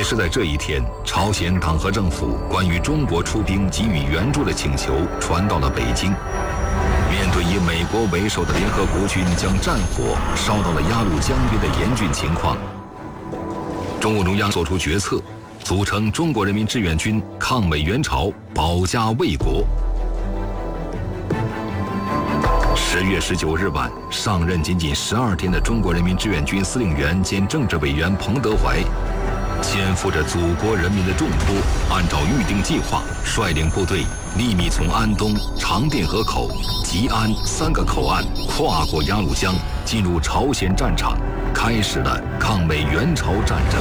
是在这一天，朝鲜党和政府关于中国出兵给予援助的请求传到了北京。面对以美国为首的联合国军将战火烧到了鸭绿江边的严峻情况，中共中央作出决策，组成中国人民志愿军抗美援朝，保家卫国。10月19日晚，上任仅仅12天的中国人民志愿军司令员兼政治委员彭德怀，肩负着祖国人民的重托，按照预定计划，率领部队秘密从安东、长甸河口、吉安3个口岸跨过鸭绿江，进入朝鲜战场，开始了抗美援朝战争。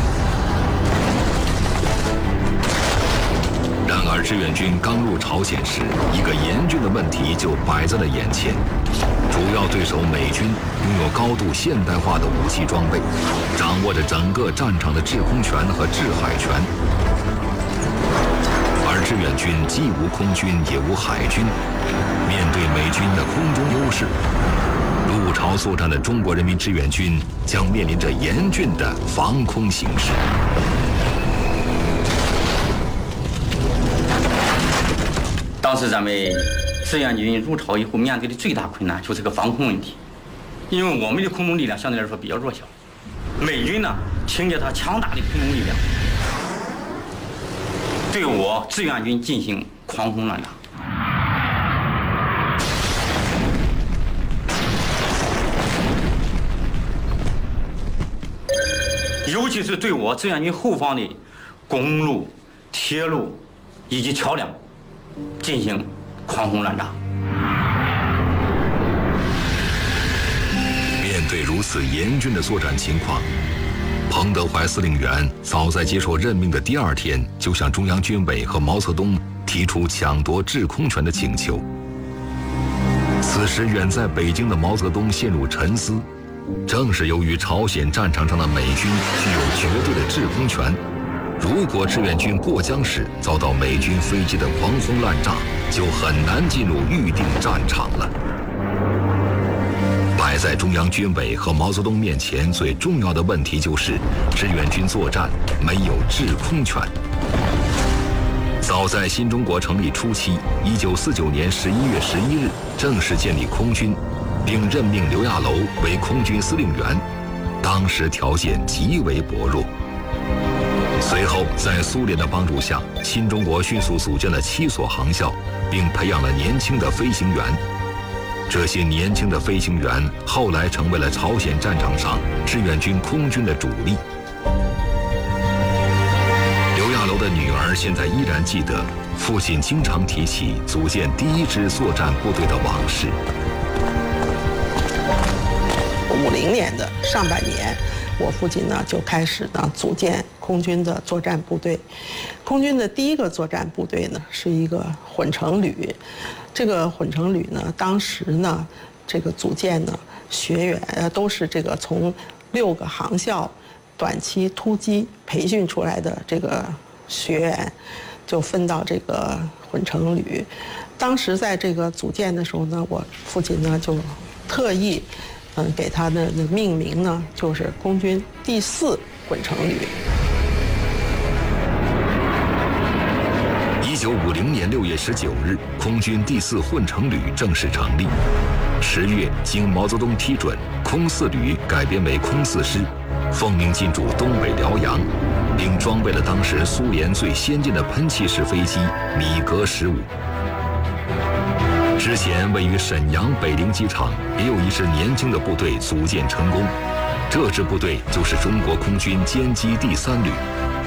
然而，志愿军刚入朝鲜时，一个严峻的问题就摆在了眼前。主要对手美军拥有高度现代化的武器装备，掌握着整个战场的制空权和制海权，而志愿军既无空军也无海军，面对美军的空中优势，入朝作战的中国人民志愿军将面临着严峻的防空形势。 当时咱们志愿军入朝以后面对的最大困难就是个防空问题，因为我们的空中力量相对来说比较弱小，美军呢凭借他强大的空中力量，对我志愿军进行狂轰乱炸。尤其是对我志愿军后方的公路、铁路以及桥梁进行狂轰乱炸。 面对如此严峻的作战情况，彭德怀司令员早在接受任命的第2天，就向中央军委和毛泽东提出抢夺制空权的请求。此时远在北京的毛泽东陷入沉思，正是由于朝鲜战场上的美军具有绝对的制空权，如果志愿军过江时遭到美军飞机的狂轰滥炸，就很难进入预定战场了。摆在中央军委和毛泽东面前最重要的问题就是志愿军作战没有制空权。早在新中国成立初期，1949年11月11日正式建立空军，并任命刘亚楼为空军司令员，当时条件极为薄弱。随后，在苏联的帮助下，新中国迅速组建了7所航校，并培养了年轻的飞行员。这些年轻的飞行员后来成为了朝鲜战场上志愿军空军的主力。刘亚楼的女儿现在依然记得父亲经常提起组建第1支作战部队的往事。 50年的上半年，我父亲呢就开始呢组建空军的作战部队。空军的第1个作战部队呢是一个混成旅，这个混成旅呢，当时呢这个组建呢学员都是这个从6个航校短期突击培训出来的这个学员，就分到这个混成旅。当时在这个组建的时候呢，我父亲呢就特意给他的命名呢，就是空军第4混成旅。 1950年6月19日，空军第4混成旅正式成立。10月，经毛泽东批准，空4旅改编为空4师，奉命进驻东北辽阳，并装备了当时苏联最先进的喷气式飞机米格15。之前位于沈阳北陵机场也有一支年轻的部队组建成功，这支部队就是中国空军歼击第3旅。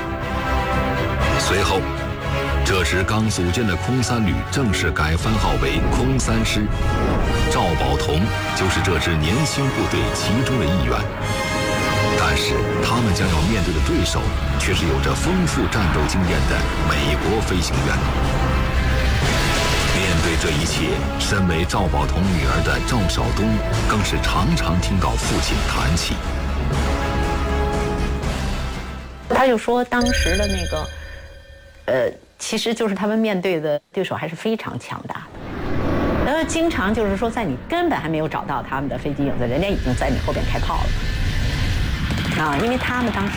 随后，这支刚组建的空3旅正式改番号为空3师，赵宝同就是这支年轻部队其中的一员。但是他们将要面对的对手却是有着丰富战斗经验的美国飞行员。面对这一切，身为赵宝同女儿的赵晓东更是常常听到父亲谈起。 他就说当时的那个其实就是他们面对的对手还是非常强大的，然后经常就是说在你根本还没有找到他们的飞机影子，人家已经在你后边开炮了啊，因为他们当时